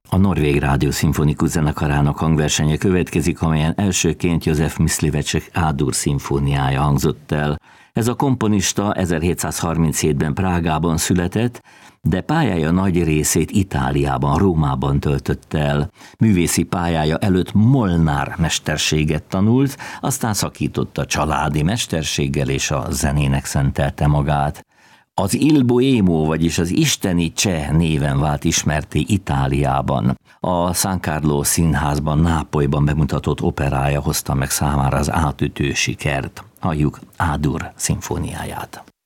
A Norvég Rádió Szimfonikus Zenekarának hangversenye következik, amelyen elsőként József Mysliveček A-dur szimfóniája hangzott el. Ez a komponista 1737-ben Prágában született, de pályája nagy részét Itáliában, Rómában töltötte el. Művészi pályája előtt Molnár mesterséget tanult, aztán szakított a családi mesterséggel és a zenének szentelte magát. Az Il Boemo, vagyis az isteni cseh néven vált ismertté Itáliában. A San Carlo színházban, Nápolyban bemutatott operája hozta meg számára az átütő sikert. Halljuk A-dur szimfóniáját.